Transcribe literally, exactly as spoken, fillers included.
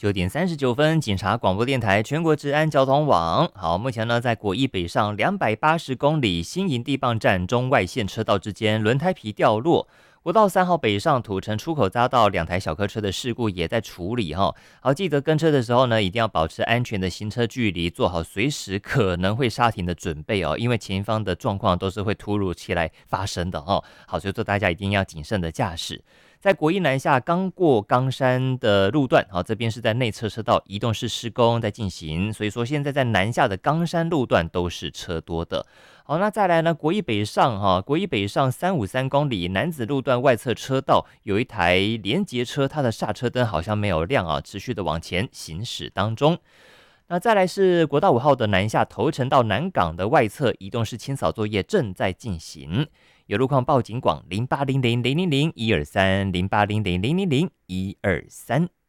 九点三十九分，警察广播电台全国治安交通网。好，目前呢，在国一北上两百八十公里新营地磅站中外线车道之间，轮胎皮掉落。国道三号北上土城出口匝道两台小客车的事故也在处理哈。好，记得跟车的时候呢，一定要保持安全的行车距离，做好随时可能会刹停的准备哦。因为前方的状况都是会突如其来发生的哦。好，所以说大家一定要谨慎的驾驶。在国一南下刚过冈山的路段，好，这边是在内侧车道移动式施工在进行，所以说现在在南下的冈山路段都是车多的。好，那再来呢，国一北上哈，国一北上三五三公里南子路段外侧车道有一台连结车，它的刹车灯好像没有亮啊，持续的往前行驶当中。那再来是国道五号的南下头城到南港的外侧移动式清扫作业正在进行。有路况报警广零八零零零零零一二三零八零零零零零一二三。